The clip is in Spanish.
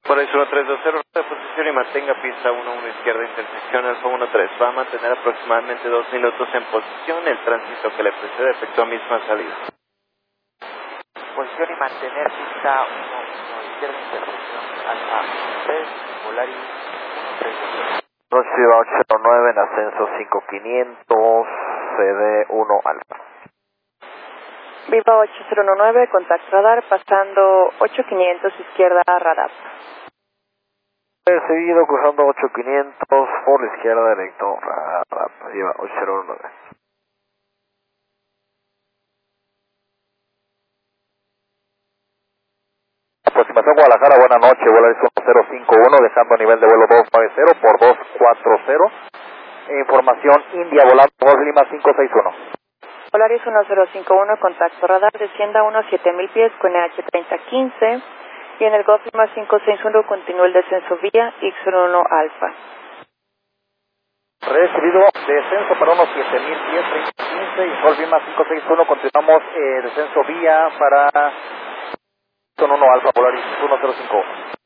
Polaris 1320, de posición y mantenga pista 11 izquierda, intersección Alfa 13. Va a mantener aproximadamente 2 minutos en posición. El tránsito que le precede efectúa misma salida. Posición y mantener pista 1 izquierda, intersección Alfa 3, Polaris 1320. Viva 809 en ascenso 5500, CD 1 Alfa. Viva 8019, contacto radar, pasando 8500 izquierda radar. Seguido cruzando 8500 por la izquierda directo radar. Viva 809. Aproximación Guadalajara, buenas noches, Volaris 1051, dejando nivel de vuelo 290 por 240. Información India, volando Golf Lima 561. Polaris 1051, contacto radar, descienda a unos 7000 pies con EH3015 y en el Golf Lima 561 continúa el descenso vía X1 Alfa. Recibido descenso para unos 7000 pies, 3015 y Golf Lima 561, continuamos descenso vía para X1 Alfa, Polaris 1051.